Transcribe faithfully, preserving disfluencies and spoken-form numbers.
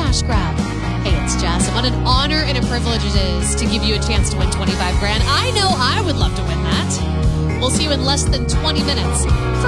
cash grab. Hey, it's Jess. What an honor and a privilege it is to give you a chance to win twenty-five grand. I know I would love to win that. We'll see you in less than twenty minutes. For